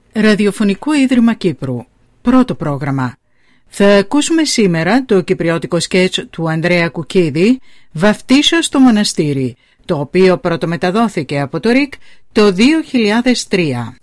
Ραδιοφωνικό Ίδρυμα Κύπρου. Πρώτο πρόγραμμα. Θα ακούσουμε σήμερα το κυπριώτικο σκέτς του Ανδρέα Κουκίδη «Βαφτίσω στο μοναστήρι», το οποίο πρωτομεταδόθηκε από το ΡΙΚ το 2003.